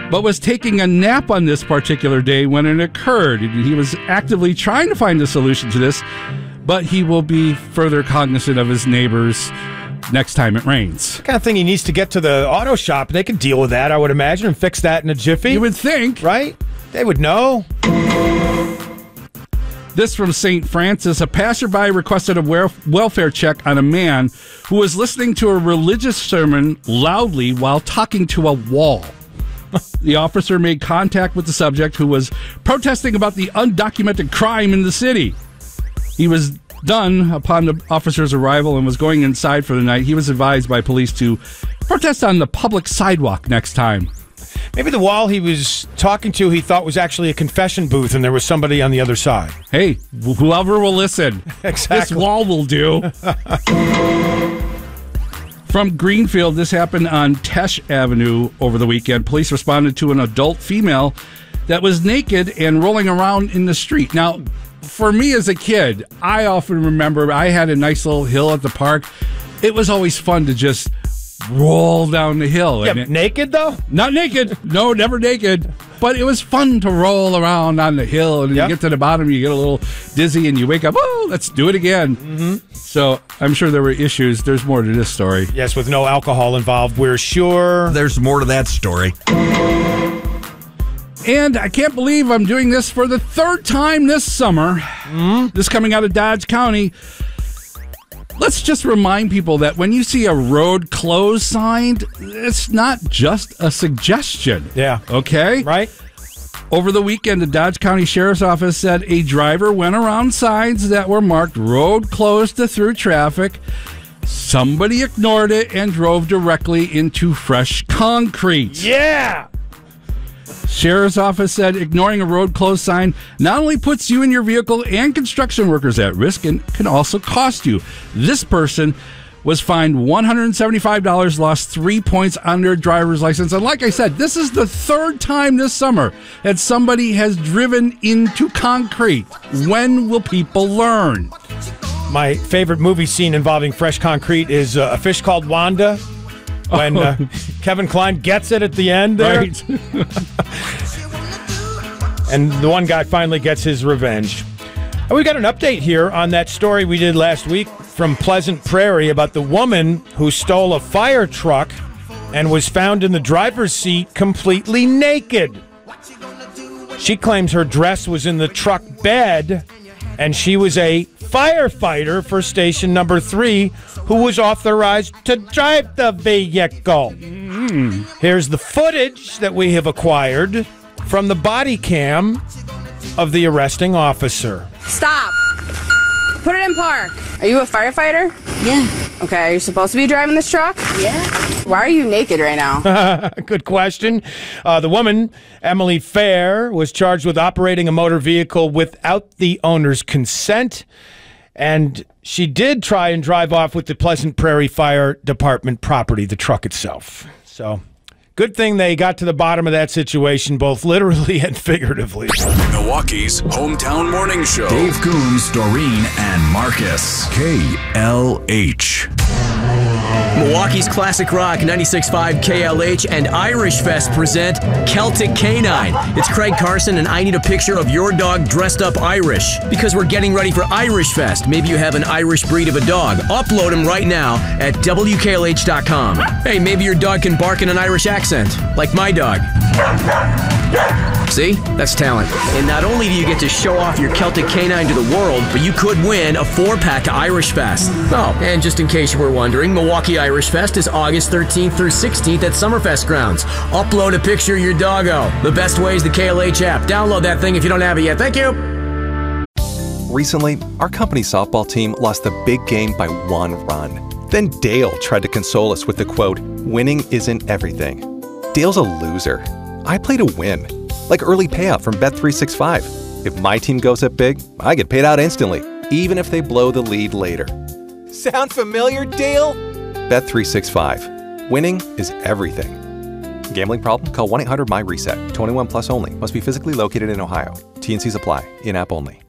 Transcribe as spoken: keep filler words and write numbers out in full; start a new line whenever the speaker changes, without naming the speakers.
but was taking a nap on this particular day when it occurred. He was actively trying to find a solution to this, but he will be further cognizant of his neighbors next time it rains.
The kind of thing he needs to get to the auto shop. They can deal with that, I would imagine, and fix that in a jiffy.
You would think.
Right? They would know.
This from Saint Francis. A passerby requested a welfare check on a man who was listening to a religious sermon loudly while talking to a wall. The officer made contact with the subject, who was protesting about the undocumented crime in the city. He was done upon the officer's arrival and was going inside for the night. He was advised by police to protest on the public sidewalk next time.
Maybe the wall he was talking to he thought was actually a confession booth and there was somebody on the other side.
Hey, whoever will listen.
Exactly.
This wall will do. From Greenfield, this happened on Tesh Avenue over the weekend. Police responded to an adult female that was naked and rolling around in the street. Now, for me as a kid, I often remember I had a nice little hill at the park. It was always fun to just roll down the hill.
Yeah,
and it,
naked though?
Not naked. No, never naked. But it was fun to roll around on the hill, and yep. You get to the bottom, you get a little dizzy, and you wake up, oh, let's do it again. Mm-hmm. So I'm sure there were issues. There's more to this story.
Yes, with no alcohol involved, we're sure.
There's more to that story.
And I can't believe I'm doing this for the third time this summer. Mm-hmm. This coming out of Dodge County. Let's just remind people that when you see a road closed sign, it's not just a suggestion.
Yeah.
Okay?
Right.
Over the weekend, the Dodge County Sheriff's Office said a driver went around signs that were marked road closed to through traffic. Somebody ignored it and drove directly into fresh concrete.
Yeah.
Sheriff's Office said ignoring a road closed sign not only puts you and your vehicle and construction workers at risk and can also cost you. This person was fined one hundred seventy-five dollars, lost three points on their driver's license. And like I said, this is the third time this summer that somebody has driven into concrete. When will people learn?
My favorite movie scene involving fresh concrete is uh, A Fish Called Wanda. When uh, Kevin Kline gets it at the end there.
Right.
And the one guy finally gets his revenge. And we got an update here on that story we did last week from Pleasant Prairie about the woman who stole a fire truck and was found in the driver's seat completely naked. She claims her dress was in the truck bed, and she was a firefighter for station number three who was authorized to drive the vehicle. Mm. Here's the footage that we have acquired from the body cam of the arresting officer.
Stop. Put it in park. Are you a firefighter?
Yeah.
Okay, are you supposed to be driving this truck?
Yeah.
Why are you naked right now?
Good question. Uh, the woman, Emily Fair, was charged with operating a motor vehicle without the owner's consent, and she did try and drive off with the Pleasant Prairie Fire Department property, the truck itself. So, good thing they got to the bottom of that situation, both literally and figuratively.
Milwaukee's hometown morning show.
Dave Coombs, Doreen, and Marcus. K L H.
Milwaukee's Classic Rock ninety-six point five K L H and Irish Fest present Celtic Canine. It's Craig Carson, and I need a picture of your dog dressed up Irish because we're getting ready for Irish Fest. Maybe you have an Irish breed of a dog. Upload him right now at W K L H dot com. Hey, maybe your dog can bark in an Irish accent, like my dog. See? That's talent. And not only do you get to show off your Celtic Canine to the world, but you could win a four-pack to Irish Fest. Oh, and just in case you were wondering, Milwaukee Irish Fest is August thirteenth through sixteenth at Summerfest grounds. Upload a picture of your doggo. The best way is the K L H app. Download that thing if you don't have it yet. Thank you.
Recently, our company softball team lost the big game by one run. Then Dale tried to console us with the quote, "Winning isn't everything." Dale's a loser. I play to win. Like early payout from Bet three sixty-five. If my team goes up big, I get paid out instantly, even if they blow the lead later. Sound familiar, Dale? Bet three sixty-five. Winning is everything. Gambling problem? Call one eight hundred M Y RESET. twenty-one plus only. Must be physically located in Ohio. T and Cs apply. In-app only.